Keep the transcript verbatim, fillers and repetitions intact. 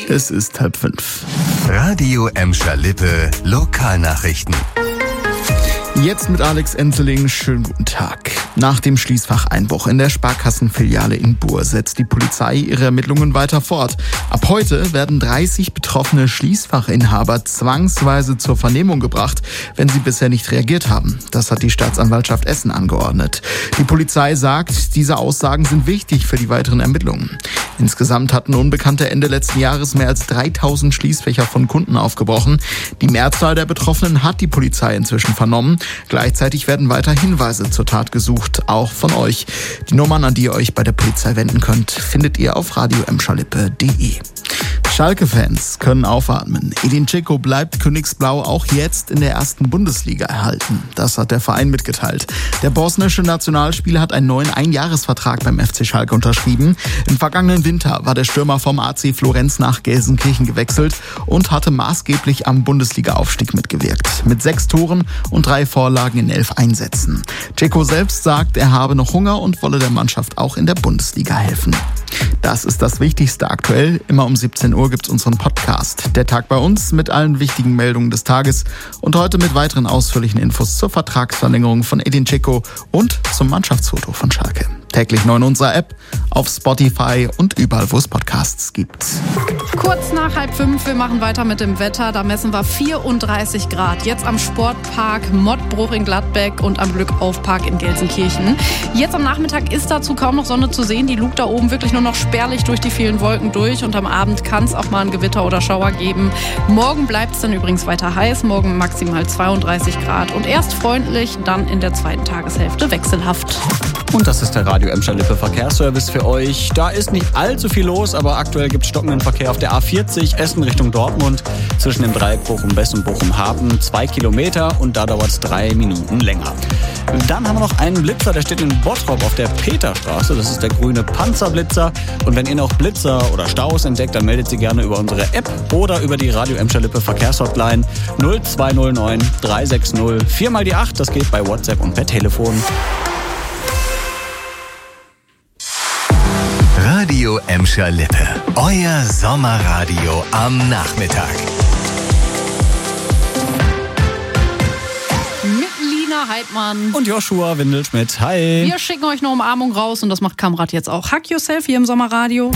Es ist halb fünf. Radio Emscher-Lippe, Lokalnachrichten. Jetzt mit Alex Enzeling. Schönen guten Tag. Nach dem Schließfacheinbruch in der Sparkassenfiliale in Buhr setzt die Polizei ihre Ermittlungen weiter fort. Ab heute werden dreißig betroffene Schließfachinhaber zwangsweise zur Vernehmung gebracht, wenn sie bisher nicht reagiert haben. Das hat die Staatsanwaltschaft Essen angeordnet. Die Polizei sagt, diese Aussagen sind wichtig für die weiteren Ermittlungen. Insgesamt hatten Unbekannte Ende letzten Jahres mehr als dreitausend Schließfächer von Kunden aufgebrochen. Die Mehrzahl der Betroffenen hat die Polizei inzwischen vernommen. Gleichzeitig werden weiter Hinweise zur Tat gesucht, auch von euch. Die Nummern, an die ihr euch bei der Polizei wenden könnt, findet ihr auf radio emscherlippe punkt de. Schalke-Fans können aufatmen. Edin Dzeko bleibt Königsblau auch jetzt in der ersten Bundesliga erhalten. Das hat der Verein mitgeteilt. Der bosnische Nationalspieler hat einen neuen Einjahresvertrag beim F C Schalke unterschrieben. Im vergangenen Winter war der Stürmer vom A C Florenz nach Gelsenkirchen gewechselt und hatte maßgeblich am Bundesliga-Aufstieg mitgewirkt. Mit sechs Toren und drei Vorlagen in elf Einsätzen. Dzeko selbst sagt, er habe noch Hunger und wolle der Mannschaft auch in der Bundesliga helfen. Das ist das Wichtigste aktuell. Immer um siebzehn Uhr gibt's unseren Podcast. Der Tag bei uns mit allen wichtigen Meldungen des Tages und heute mit weiteren ausführlichen Infos zur Vertragsverlängerung von Edin Dzeko und zum Mannschaftsfoto von Schalke. Täglich neu in unserer App, auf Spotify und überall, wo es Podcasts gibt. Kurz nach halb fünf, wir machen weiter mit dem Wetter. Da messen wir vierunddreißig Grad. Jetzt am Sportpark Mottbruch in Gladbeck und am Glückaufpark in Gelsenkirchen. Jetzt am Nachmittag ist dazu kaum noch Sonne zu sehen. Die lugt da oben wirklich nur noch spärlich durch die vielen Wolken durch. Und am Abend kann es auch mal ein Gewitter oder Schauer geben. Morgen bleibt es dann übrigens weiter heiß. Morgen maximal zweiunddreißig Grad. Und erst freundlich, dann in der zweiten Tageshälfte wechselhaft. Und das ist der Radio Emscher-Lippe Verkehrsservice für euch. Da ist nicht allzu viel los, aber aktuell gibt es stockenden Verkehr auf der A vierzig, Essen Richtung Dortmund, zwischen dem Dreieck Bochum-West und Bochum-Hafen, zwei Kilometer und da dauert es drei Minuten länger. Dann haben wir noch einen Blitzer, der steht in Bottrop auf der Peterstraße. Das ist der grüne Panzerblitzer. Und wenn ihr noch Blitzer oder Staus entdeckt, dann meldet sie gerne über unsere App oder über die Radio Emscher-Lippe Verkehrshotline null zwei null neun drei sechs null vier mal die acht. Das geht bei WhatsApp und per Telefon. Radio Emscher-Lippe, euer Sommerradio am Nachmittag. Mit Lina Heidmann und Joshua Windelschmidt. Hi. Wir schicken euch eine Umarmung raus und das macht Kamrat jetzt auch. Hug yourself hier im Sommerradio.